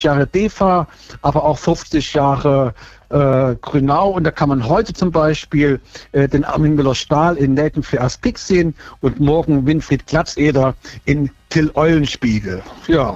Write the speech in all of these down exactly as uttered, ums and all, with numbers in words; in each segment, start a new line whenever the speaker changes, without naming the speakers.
Jahre D E F A, aber auch fünfzig Jahre äh, Grünau. Und da kann man heute zum Beispiel äh, den Armin Müller-Stahl in Nathan Fairs Pick sehen und morgen Winfried Glatzeder in Till Eulenspiegel. Ja,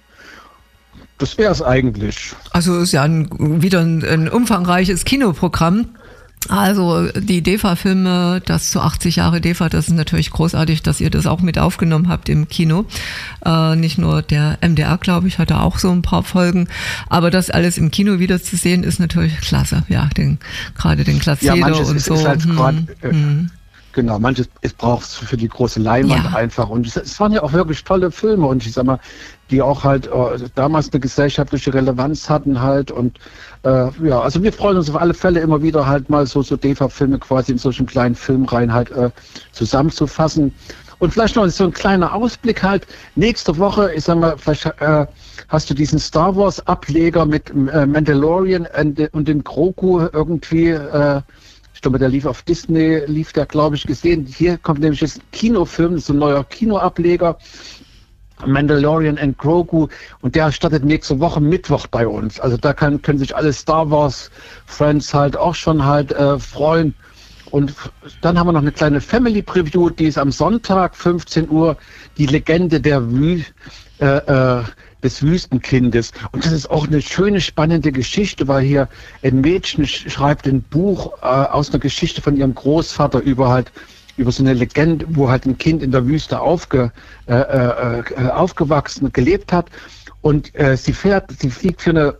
das wäre es eigentlich.
Also ist ja ein, wieder ein, ein umfangreiches Kinoprogramm. Also die D E F A-Filme, das zu achtzig Jahre D E F A, das ist natürlich großartig, dass ihr das auch mit aufgenommen habt im Kino. Äh, nicht nur der M D R, glaube ich, hatte auch so ein paar Folgen, aber das alles im Kino wieder zu sehen, ist natürlich klasse. Ja, den, gerade den Glatzeder
ja,
und
ist,
so.
Ist halt
hm,
grad, äh,
hm.
Genau, manches braucht es für die große Leinwand
Ja.
einfach. Und es, es waren ja auch wirklich tolle Filme und ich sag mal, die auch halt äh, damals eine gesellschaftliche Relevanz hatten halt. Und äh, ja, also wir freuen uns auf alle Fälle immer wieder halt mal so, so D E F A-Filme quasi in solchen kleinen Filmreihen halt äh, zusammenzufassen. Und vielleicht noch so ein kleiner Ausblick halt. Nächste Woche, ich sag mal, vielleicht äh, hast du diesen Star Wars-Ableger mit äh, Mandalorian und, und dem Grogu irgendwie äh, ich glaube, der lief auf Disney, lief der, glaube ich, gesehen. Hier kommt nämlich jetzt ein Kinofilm, so ein neuer Kinoableger, Mandalorian and Grogu, und der startet nächste Woche Mittwoch bei uns. Also da kann, können sich alle Star Wars-Fans halt auch schon halt äh, freuen. Und dann haben wir noch eine kleine Family-Preview, die ist am Sonntag, fünfzehn Uhr, die Legende der Wü äh, äh, des Wüstenkindes. Und das ist auch eine schöne, spannende Geschichte, weil hier ein Mädchen schreibt ein Buch äh, aus einer Geschichte von ihrem Großvater über halt über so eine Legende, wo halt ein Kind in der Wüste aufge, äh, äh, aufgewachsen, gelebt hat. Und äh, sie fährt, sie fliegt für eine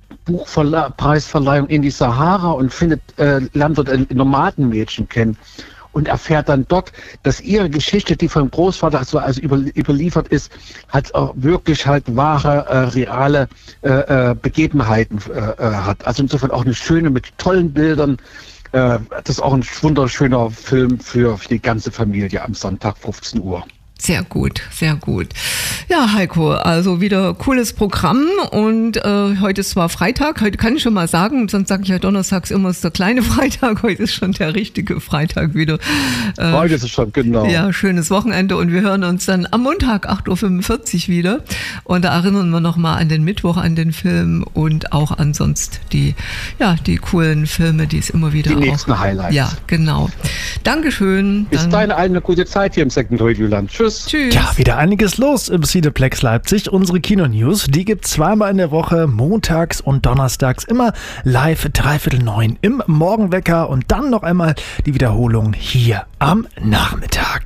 Buchpreisverleihung in die Sahara und findet, äh, lernt dort ein Nomadenmädchen kennen. Und erfährt dann dort, dass ihre Geschichte, die vom Großvater also, also über, überliefert ist, halt auch wirklich halt wahre, äh, reale äh, Begebenheiten äh, hat. Also insofern auch eine schöne, mit tollen Bildern. Äh, das ist auch ein wunderschöner Film für, für die ganze Familie am Sonntag, fünfzehn Uhr.
Sehr gut, sehr gut. Ja, Heiko, also wieder cooles Programm und äh, heute ist zwar Freitag, heute kann ich schon mal sagen, sonst sage ich ja donnerstags immer, ist der kleine Freitag, heute ist schon der richtige Freitag wieder. Äh,
heute ist es schon, genau.
Ja, schönes Wochenende und wir hören uns dann am Montag acht Uhr fünfundvierzig wieder und da erinnern wir nochmal an den Mittwoch, an den Film und auch ansonsten die, ja, die coolen Filme, die es immer wieder
die
auch...
Die nächsten Highlights.
Ja, genau. Dankeschön.
Bis dahin eine gute Zeit hier im Second Radio-Land. Tschüss.
Tschüss.
Ja, wieder einiges los im Cineplex Leipzig. Unsere Kino-News, die gibt's zweimal in der Woche, montags und donnerstags, immer live dreiviertel neun im Morgenwecker und dann noch einmal die Wiederholung hier am Nachmittag.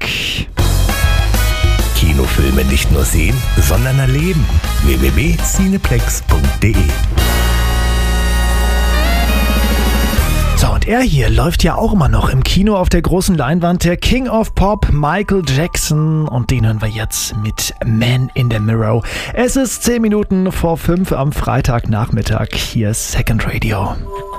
Kinofilme nicht nur sehen, sondern erleben. w w w punkt cineplex punkt de
So, und er hier läuft ja auch immer noch im Kino auf der großen Leinwand, der King of Pop, Michael Jackson. Und den hören wir jetzt mit Man in the Mirror. Es ist zehn Minuten vor fünf am Freitagnachmittag. Hier ist Second Radio.